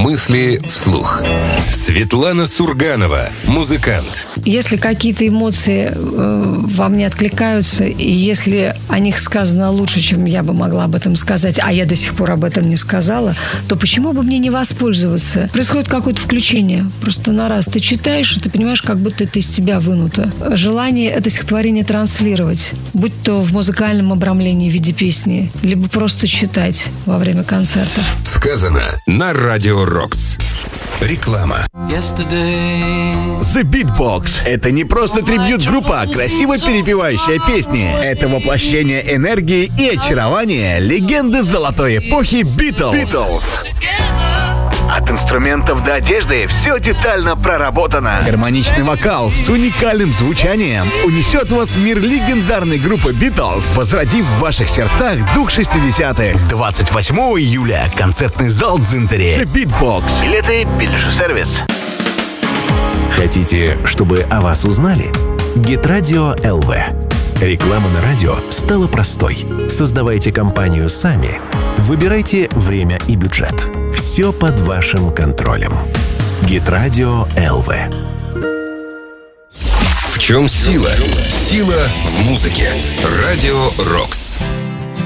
Мысли вслух. Светлана Сурганова, музыкант. Если какие-то эмоции во мне откликаются, и если о них сказано лучше, чем я бы могла об этом сказать, а я до сих пор об этом не сказала, то почему бы мне не воспользоваться? Происходит какое-то включение. Просто на раз ты читаешь, и ты понимаешь, как будто это из тебя вынуто. Желание это стихотворение транслировать, будь то в музыкальном обрамлении в виде песни, либо просто читать во время концертов. Сказано на Радио Рокс. Реклама. The Beatbox – это не просто трибьют-группа, красиво перепевающая песни. Это воплощение энергии и очарования легенды золотой эпохи Beatles. От инструментов до одежды все детально проработано. Гармоничный вокал с уникальным звучанием унесет вас в мир легендарной группы Beatles, возродив в ваших сердцах дух 60-х. 28 июля. Концертный зал Дзинтери. The Beatbox. Билеты Билежсервис. Хотите, чтобы о вас узнали? Гитрадио ЛВ. Реклама на радио стала простой. Создавайте компанию сами. Выбирайте время и бюджет. Все под вашим контролем. Гитрадио ЛВ. В чем сила? Сила в музыке. Радио Рокс.